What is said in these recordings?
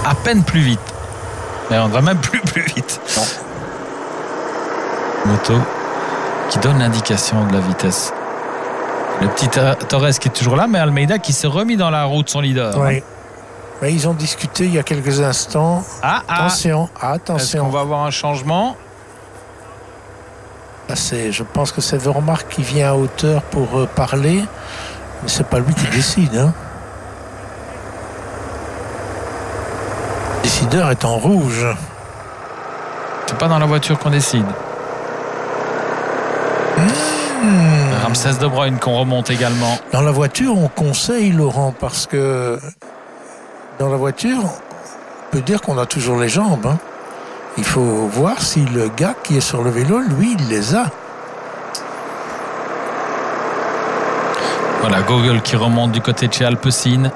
à peine plus vite. Mais on ne va même plus vite. Non. Moto qui donne l'indication de la vitesse. Le petit Torres qui est toujours là, mais Almeida qui s'est remis dans la route, son leader. Oui. Mais ils ont discuté il y a quelques instants. Attention. Est-ce qu'on va avoir un changement? Je pense que c'est Vermark qui vient à hauteur pour parler, mais c'est pas lui qui décide. Hein. Le décideur est en rouge. C'est pas dans la voiture qu'on décide. Ramsès De Bruyne qu'on remonte également. Dans la voiture, on conseille, Laurent, parce que dans la voiture, on peut dire qu'on a toujours les jambes. Hein. Il faut voir si le gars qui est sur le vélo, lui, il les a. Voilà, Google qui remonte du côté de chez Alpecin.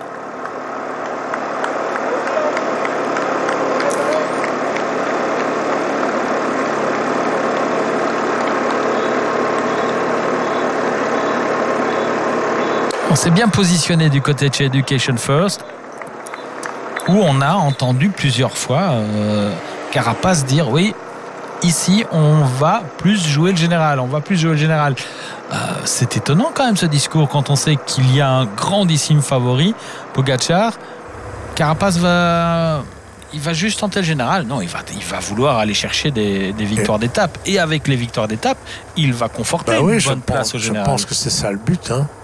On s'est bien positionné du côté de chez Education First, où on a entendu plusieurs fois Carapaz dire oui, ici on va plus jouer le général, c'est étonnant quand même ce discours quand on sait qu'il y a un grandissime favori, Pogačar. Carapaz va juste tenter le général. Non, il va vouloir aller chercher des victoires d'étape, et avec les victoires d'étape il va conforter une bonne place au général. Je pense que c'est ça le but, hein.